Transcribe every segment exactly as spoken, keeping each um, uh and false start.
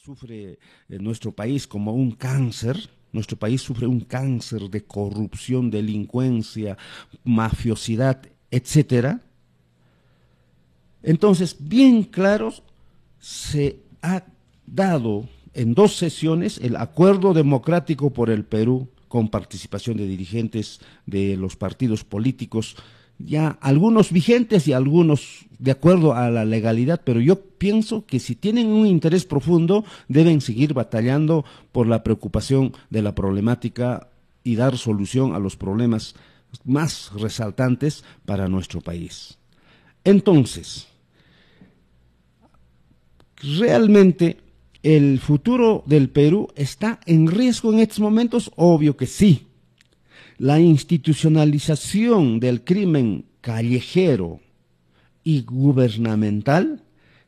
sufre eh, nuestro país como un cáncer. Nuestro país sufre un cáncer de corrupción, delincuencia, mafiosidad, etcétera. Entonces, bien claros, se ha dado en dos sesiones el Acuerdo Democrático por el Perú, con participación de dirigentes de los partidos políticos, ya algunos vigentes y algunos de acuerdo a la legalidad, pero yo pienso que si tienen un interés profundo deben seguir batallando por la preocupación de la problemática y dar solución a los problemas más resaltantes para nuestro país. Entonces, realmente el futuro del Perú está en riesgo en estos momentos, obvio que sí. La institucionalización del crimen callejero y gubernamental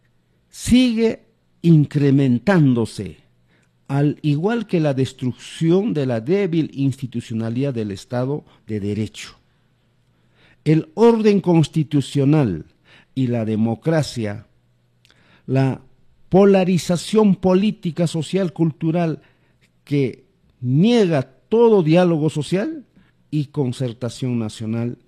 sigue incrementándose, al igual que la destrucción de la débil institucionalidad del Estado de Derecho. El orden constitucional y la democracia, la polarización política, social, cultural, que niega todo diálogo social y concertación nacional,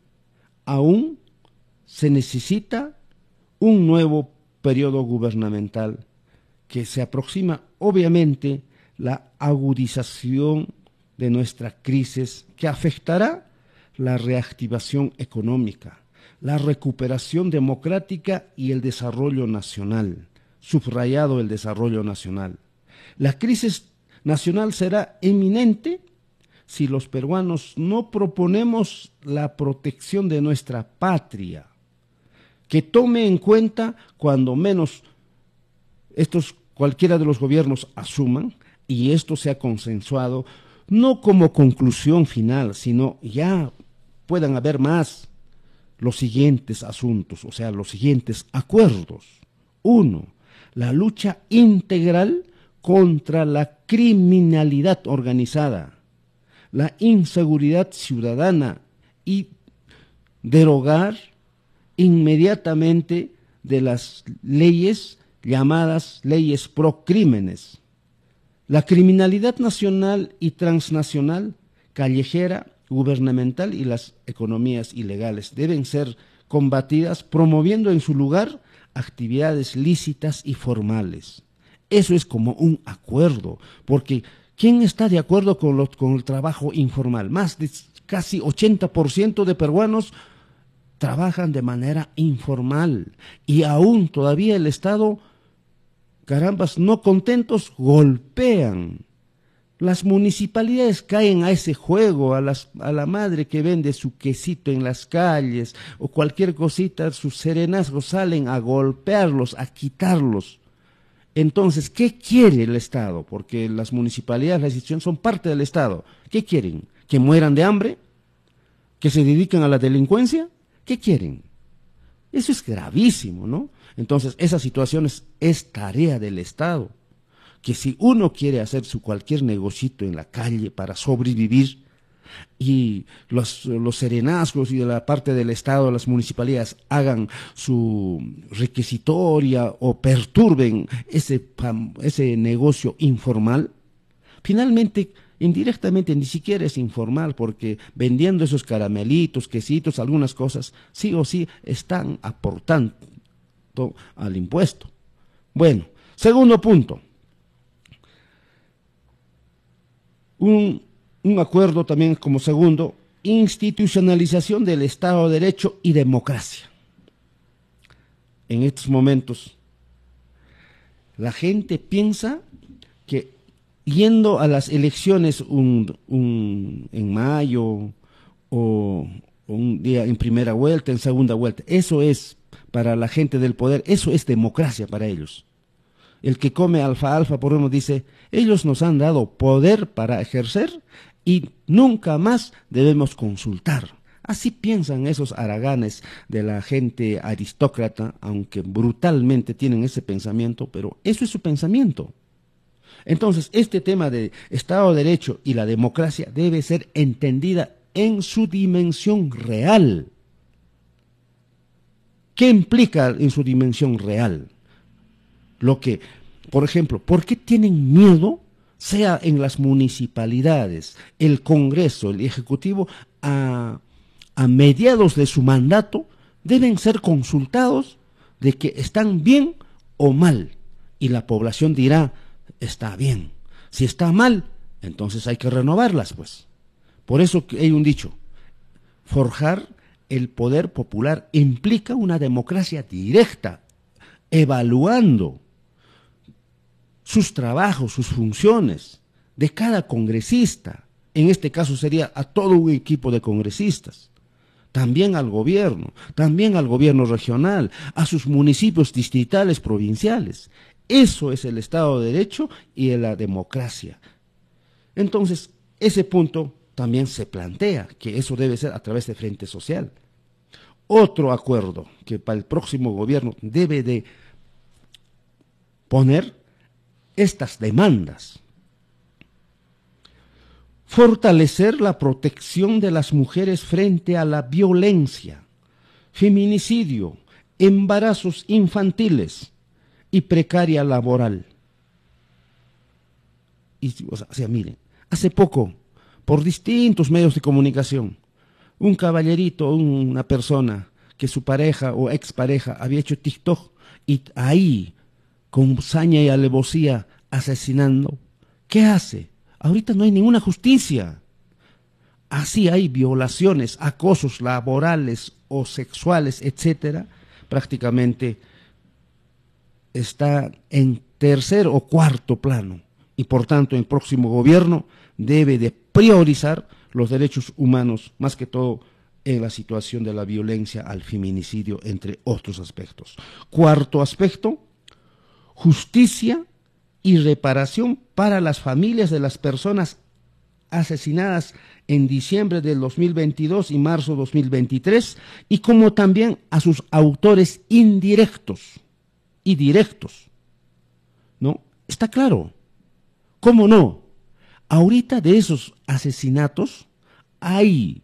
aún se necesita un nuevo periodo gubernamental que se aproxima, obviamente, la agudización de nuestra crisis que afectará la reactivación económica, la recuperación democrática y el desarrollo nacional, subrayado el desarrollo nacional. La crisis nacional será eminente si los peruanos no proponemos la protección de nuestra patria, que tome en cuenta, cuando menos estos cualquiera de los gobiernos asuman, y esto sea consensuado, no como conclusión final, sino ya puedan haber más los siguientes asuntos, o sea, los siguientes acuerdos. Uno, la lucha integral contra la criminalidad organizada, la inseguridad ciudadana y derogar inmediatamente de las leyes llamadas leyes pro crímenes. La criminalidad nacional y transnacional, callejera, gubernamental y las economías ilegales deben ser combatidas promoviendo en su lugar actividades lícitas y formales. Eso es como un acuerdo, porque ¿quién está de acuerdo con, lo, con el trabajo informal? Más de casi ochenta por ciento de peruanos trabajan de manera informal y aún todavía el Estado, carambas, no contentos, golpean. Las municipalidades caen a ese juego, a, las, a la madre que vende su quesito en las calles o cualquier cosita, sus serenazgos salen a golpearlos, a quitarlos. Entonces, ¿qué quiere el Estado? Porque las municipalidades, las instituciones son parte del Estado. ¿Qué quieren? ¿Que mueran de hambre? ¿Que se dediquen a la delincuencia? ¿Qué quieren? Eso es gravísimo, ¿no? Entonces, esa situación es, es tarea del Estado. Que si uno quiere hacer su cualquier negocito en la calle para sobrevivir y los, los serenazgos y de la parte del Estado, las municipalidades hagan su requisitoria o perturben ese, ese negocio informal, finalmente, indirectamente ni siquiera es informal, porque vendiendo esos caramelitos, quesitos, algunas cosas, sí o sí están aportando al impuesto. Bueno, segundo punto. Un, un acuerdo también como segundo, institucionalización del Estado de Derecho y democracia. En estos momentos, la gente piensa que yendo a las elecciones un, un, en mayo o, o un día en primera vuelta, en segunda vuelta, eso es para la gente del poder, eso es democracia para ellos. El que come alfalfa, por ejemplo, dice, ellos nos han dado poder para ejercer y nunca más debemos consultar. Así piensan esos haraganes de la gente aristócrata, aunque brutalmente tienen ese pensamiento, pero eso es su pensamiento. Entonces, este tema de Estado de Derecho y la democracia debe ser entendida en su dimensión real. ¿Qué implica en su dimensión real? Lo que Por ejemplo, ¿por qué tienen miedo, sea en las municipalidades, el Congreso, el Ejecutivo, a, a mediados de su mandato, deben ser consultados de que están bien o mal? Y la población dirá, está bien. Si está mal, entonces hay que renovarlas, pues. Por eso hay un dicho, forjar el poder popular implica una democracia directa, evaluando sus trabajos, sus funciones de cada congresista. En este caso sería a todo un equipo de congresistas. También al gobierno, también al gobierno regional, a sus municipios distritales, provinciales. Eso es el Estado de Derecho y la democracia. Entonces, ese punto también se plantea, que eso debe ser a través de Frente Social. Otro acuerdo que para el próximo gobierno debe de poner estas demandas. Fortalecer la protección de las mujeres frente a la violencia, feminicidio, embarazos infantiles y precaria laboral. Y, o sea, o sea, miren, hace poco, por distintos medios de comunicación, un caballerito, una persona que su pareja o expareja había hecho TikTok y ahí, con saña y alevosía, asesinando, ¿qué hace? Ahorita no hay ninguna justicia. Así hay violaciones, acosos laborales o sexuales, etcétera, prácticamente está en tercer o cuarto plano. Y por tanto el próximo gobierno debe de priorizar los derechos humanos, más que todo en la situación de la violencia al feminicidio, entre otros aspectos. Cuarto aspecto, justicia y reparación para las familias de las personas asesinadas en diciembre del dos mil veintidós y marzo dos mil veintitrés, y como también a sus autores indirectos y directos. ¿No? Está claro. ¿Cómo no? Ahorita de esos asesinatos hay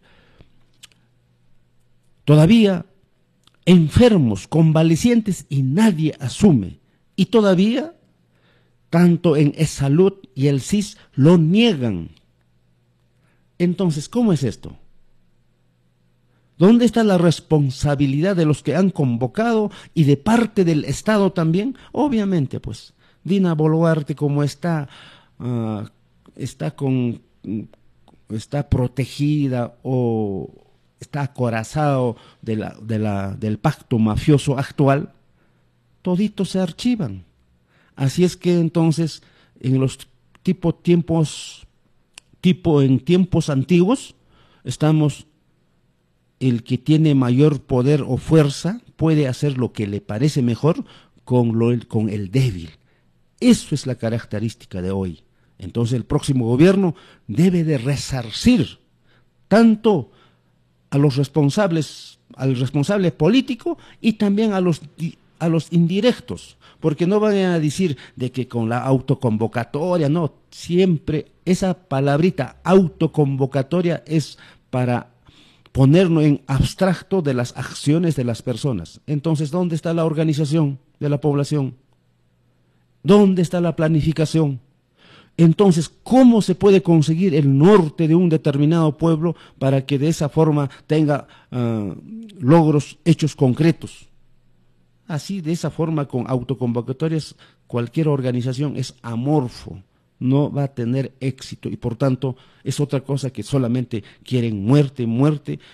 todavía enfermos, convalecientes y nadie asume. Y todavía, tanto en E-Salud y el C I S lo niegan. Entonces, ¿cómo es esto? ¿Dónde está la responsabilidad de los que han convocado y de parte del Estado también? Obviamente, pues, Dina Boluarte, como está, uh, está, con, está protegida o está acorazado de la, de la, del pacto mafioso actual, toditos se archivan. Así es que entonces, en los tipo tiempos, tipo en tiempos antiguos, estamos, el que tiene mayor poder o fuerza puede hacer lo que le parece mejor con, lo, con el débil. Eso es la característica de hoy. Entonces el próximo gobierno debe de resarcir tanto a los responsables, al responsable político y también a los, a los indirectos, porque no van a decir de que con la autoconvocatoria, no, siempre esa palabrita autoconvocatoria es para ponernos en abstracto de las acciones de las personas. Entonces, ¿dónde está la organización de la población? ¿Dónde está la planificación? Entonces, ¿cómo se puede conseguir el norte de un determinado pueblo para que de esa forma tenga uh, logros, hechos concretos? Así, de esa forma, con autoconvocatorias, cualquier organización es amorfo, no va a tener éxito y por tanto es otra cosa que solamente quieren muerte, muerte